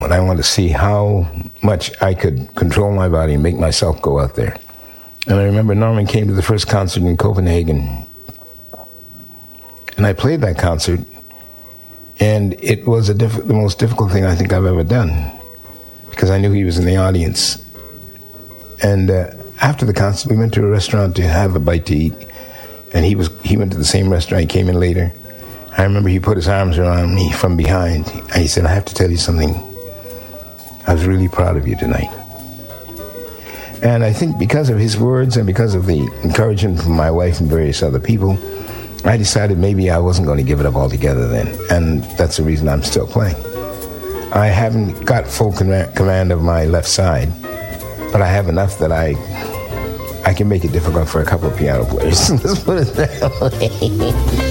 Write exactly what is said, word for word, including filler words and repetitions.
And I wanted to see how much I could control my body and make myself go out there. And I remember Norman came to the first concert in Copenhagen. And I played that concert. And it was a diff- the most difficult thing I think I've ever done. Because I knew he was in the audience. And uh, after the concert, we went to a restaurant to have a bite to eat. And he was he went to the same restaurant. He came in later. I remember he put his arms around me from behind. And he said, I have to tell you something. I was really proud of you tonight. And I think because of his words and because of the encouragement from my wife and various other people, I decided maybe I wasn't going to give it up altogether then. And that's the reason I'm still playing. I haven't got full com- command of my left side, but I have enough that I I can make it difficult for a couple of piano players. Let's put it that way.